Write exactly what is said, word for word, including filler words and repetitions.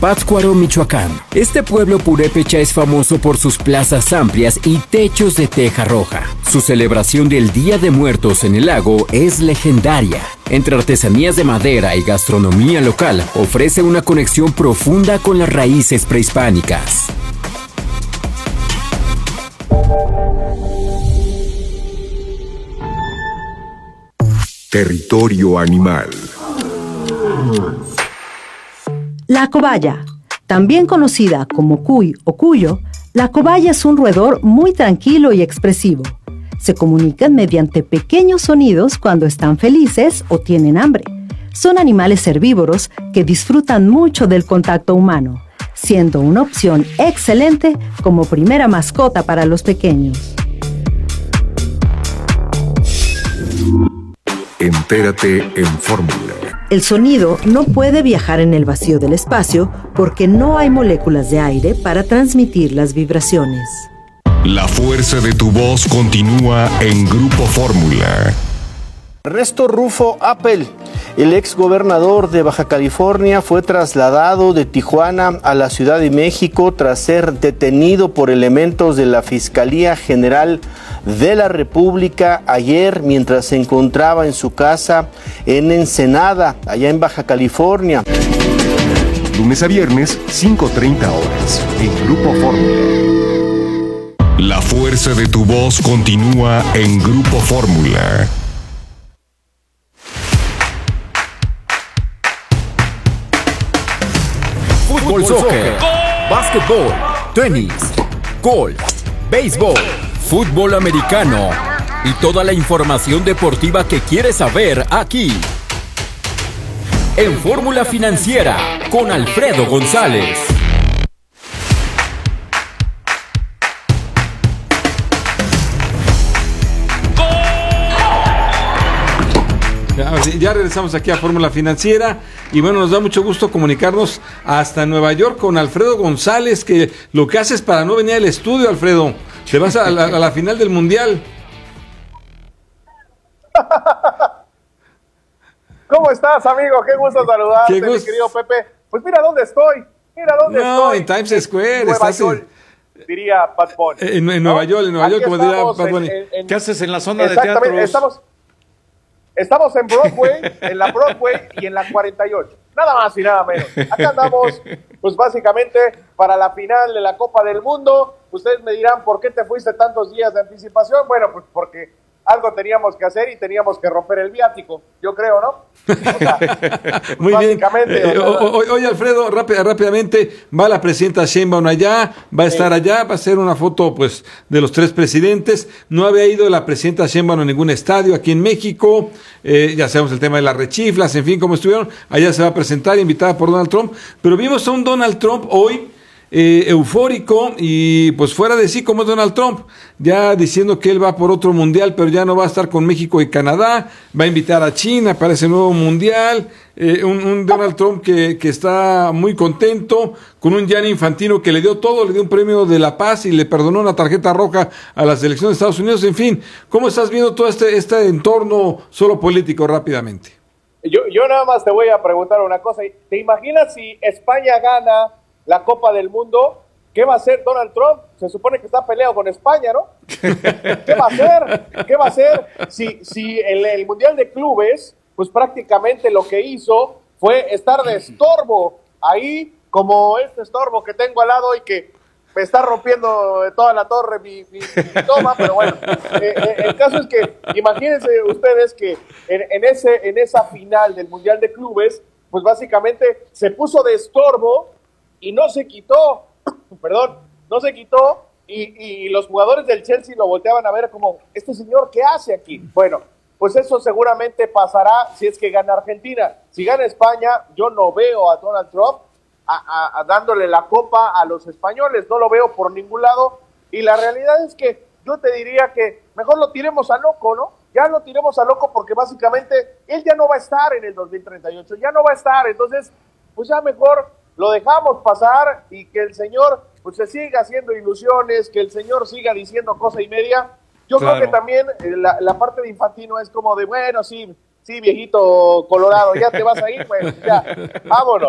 Pátzcuaro, Michoacán. Este pueblo purépecha es famoso por sus plazas amplias y techos de teja roja. Su celebración del Día de Muertos en el lago es legendaria. Entre artesanías de madera y gastronomía local, ofrece una conexión profunda con las raíces prehispánicas. Territorio animal. La cobaya, también conocida como cuy o cuyo, la cobaya es un roedor muy tranquilo y expresivo. Se comunican mediante pequeños sonidos cuando están felices o tienen hambre. Son animales herbívoros que disfrutan mucho del contacto humano, siendo una opción excelente como primera mascota para los pequeños. Entérate en Fórmula. El sonido no puede viajar en el vacío del espacio porque no hay moléculas de aire para transmitir las vibraciones. La fuerza de tu voz continúa en Grupo Fórmula. Ernesto Rufo Appel, el ex gobernador de Baja California, fue trasladado de Tijuana a la Ciudad de México tras ser detenido por elementos de la Fiscalía General de la República ayer mientras se encontraba en su casa en Ensenada, allá en Baja California. Lunes a viernes, cinco treinta horas, en Grupo Fórmula. La fuerza de tu voz continúa en Grupo Fórmula. Fútbol, soccer, básquetbol, tenis, golf, béisbol, fútbol americano y toda la información deportiva que quieres saber aquí. En Fórmula Financiera con Alfredo González. Ya regresamos aquí a Fórmula Financiera y bueno, nos da mucho gusto comunicarnos hasta Nueva York con Alfredo González, que lo que haces para no venir al estudio, Alfredo, te vas a la, a la final del Mundial. ¿Cómo estás, amigo? Qué gusto saludarte, Qué gusto. Mi querido Pepe. Pues mira dónde estoy, mira dónde no, estoy. en Times Square, Nueva estás York, en, diría Bad Bunny. En, en Nueva York, en Nueva Aquí York, como diría Bad Bunny. en, en, ¿Qué haces en la zona de exactamente, teatros? Estamos, estamos en Broadway, en la Broadway y en la cuarenta y ocho. Nada más y nada menos. Acá andamos, pues básicamente, para la final de la Copa del Mundo. Ustedes me dirán, ¿por qué te fuiste tantos días de anticipación? Bueno, pues porque algo teníamos que hacer y teníamos que romper el viático, yo creo, ¿no? O sea, muy bien. Eh, o sea, oye, oye, Alfredo, rápida, rápidamente, va la presidenta Sheinbaum allá, va a sí. estar allá, va a ser una foto, pues, de los tres presidentes. No había ido la presidenta Sheinbaum a ningún estadio aquí en México. Eh, ya sabemos el tema de las rechiflas, en fin, cómo estuvieron. Allá se va a presentar, invitada por Donald Trump. Pero vimos a un Donald Trump hoy Eh, eufórico y pues fuera de sí como es Donald Trump, ya diciendo que él va por otro mundial, pero ya no va a estar con México y Canadá, va a invitar a China para ese nuevo mundial, eh, un, un Donald Trump que, que está muy contento, con un Gianni Infantino que le dio todo, le dio un premio de la paz y le perdonó una tarjeta roja a la selección de Estados Unidos. En fin, ¿cómo estás viendo todo este, este entorno solo político rápidamente? Yo, yo nada más te voy a preguntar una cosa, ¿te imaginas si España gana la Copa del Mundo? ¿Qué va a hacer Donald Trump? Se supone que está peleado con España, ¿no? ¿Qué va a hacer? ¿Qué va a hacer si, si el, el Mundial de Clubes, pues prácticamente lo que hizo fue estar de estorbo ahí, como este estorbo que tengo al lado y que me está rompiendo de toda la torre mi, mi, mi toma, pero bueno, eh, eh, el caso es que imagínense ustedes que en, en, ese, en esa final del Mundial de Clubes, pues básicamente se puso de estorbo y no se quitó, perdón, no se quitó y, y los jugadores del Chelsea lo volteaban a ver como, ¿este señor qué hace aquí? Bueno, pues eso seguramente pasará si es que gana Argentina. Si gana España, yo no veo a Donald Trump a, a, a dándole la copa a los españoles, no lo veo por ningún lado y la realidad es que yo te diría que mejor lo tiremos a loco, ¿no? Ya lo tiremos a loco porque básicamente él ya no va a estar en el dos mil treinta y ocho, ya no va a estar, entonces pues ya mejor lo dejamos pasar y que el señor pues se siga haciendo ilusiones, que el señor siga diciendo cosa y media. Yo claro. creo que también eh, la, la parte de Infantino es como de, bueno, sí, sí, viejito colorado, ya te vas a ir, pues ya, vámonos.